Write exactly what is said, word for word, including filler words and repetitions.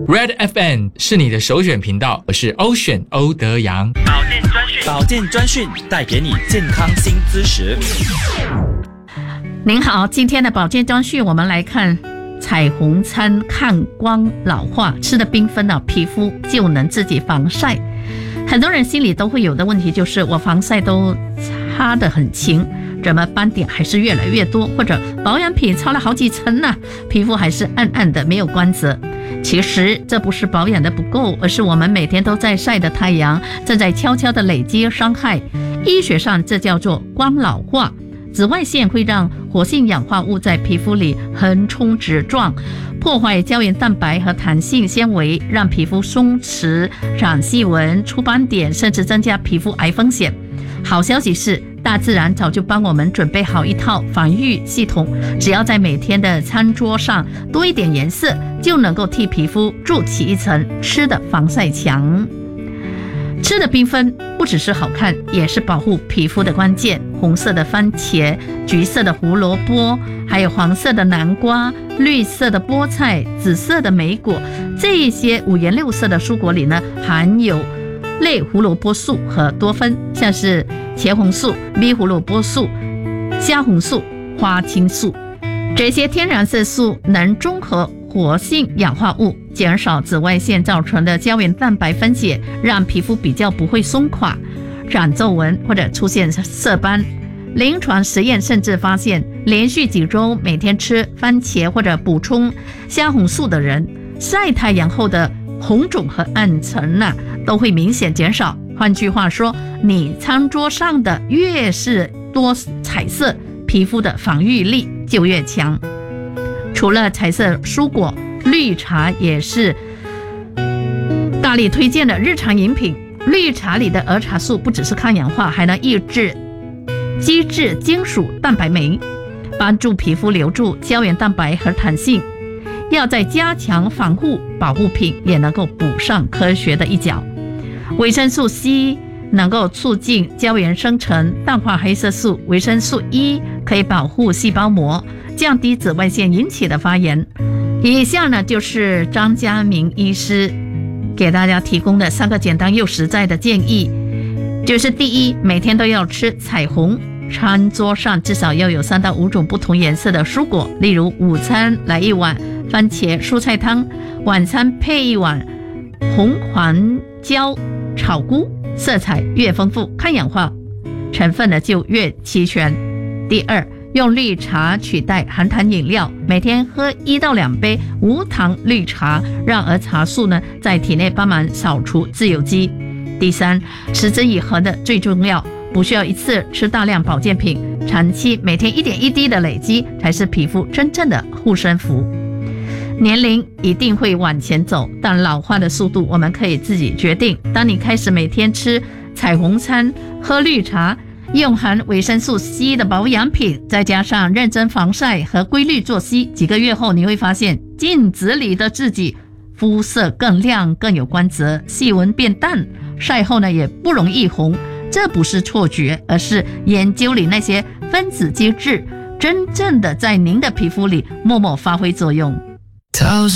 Red F M 是你的首选频道，我是欧选欧德阳。 保健专讯，保健专讯带给你健康新知识。 您好，今天的保健专讯我们来看彩虹餐抗光老化，吃的缤纷了，皮肤就能自己防晒。很多人心里都会有的问题就是我防晒都擦得很勤，怎么斑点还是越来越多，或者保养品擦了好几层呢、啊，皮肤还是暗暗的没有光泽。其实这不是保养的不够，而是我们每天都在晒的太阳正在悄悄的累积伤害。医学上这叫做光老化。紫外线会让活性氧化物在皮肤里横冲直撞，破坏胶原蛋白和弹性纤维，让皮肤松弛、长细纹、出斑点，甚至增加皮肤癌风险。好消息是，大自然早就帮我们准备好一套防御系统，只要在每天的餐桌上多一点颜色，就能够替皮肤筑起一层吃的防晒墙。吃的缤纷不只是好看，也是保护皮肤的关键。红色的番茄、橘色的胡萝卜，还有黄色的南瓜、绿色的菠菜、紫色的莓果，这些五颜六色的蔬果里呢，含有类胡萝卜素和多酚，像是茄红素、米胡萝卜素、虾红素、花青素。这些天然色素能中和活性氧化物，减少紫外线造成的胶原蛋白分解，让皮肤比较不会松垮、长皱纹或者出现色斑。临床实验甚至发现，连续几周每天吃番茄或者补充虾红素的人，晒太阳后的红肿和暗沉啊，都会明显减少。换句话说，你餐桌上的越是多彩色，皮肤的防御力就越强。除了彩色蔬果，绿茶也是大力推荐的日常饮品。绿茶里的儿茶素不只是抗氧化，还能抑制基质金属蛋白酶，帮助皮肤留住胶原蛋白和弹性。要在加强防护保护品，也能够补上科学的一脚。维生素 C 能够促进胶原生成，淡化黑色素。维生素 E 可以保护细胞膜，降低紫外线引起的发炎。以下呢，就是张家明医师给大家提供的三个简单又实在的建议，就是第一，每天都要吃彩虹，餐桌上至少要有三到五种不同颜色的蔬果，例如午餐来一碗番茄蔬菜汤，晚餐配一碗红黄椒炒菇，色彩越丰富，抗氧化成分呢就越齐全。第二，用绿茶取代含糖饮料，每天喝一到两杯无糖绿茶，让儿茶素呢在体内帮忙扫除自由基。第三，持之以恒的最重要，不需要一次吃大量保健品，长期每天一点一滴的累积，才是皮肤真正的护身符。年龄一定会往前走，但老化的速度我们可以自己决定。当你开始每天吃彩虹餐，喝绿茶，用含维生素 C 的保养品，再加上认真防晒和规律作息，几个月后你会发现镜子里的自己肤色更亮，更有光泽，细纹变淡，晒后呢也不容易红。这不是错觉，而是研究里那些分子机制真正的在您的皮肤里默默发挥作用。